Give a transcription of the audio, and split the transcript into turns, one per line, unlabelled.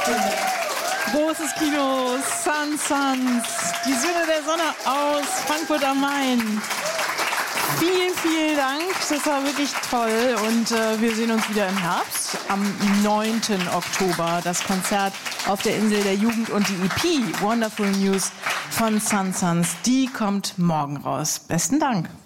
Großes Kino, Sun Suns, die Söhne der Sonne aus Frankfurt am Main. Vielen, vielen Dank, das war wirklich toll und wir sehen uns wieder im Herbst am 9. Oktober. Das Konzert auf der Insel der Jugend und die EP Wonderful News von Sun Suns, die kommt morgen raus. Besten Dank.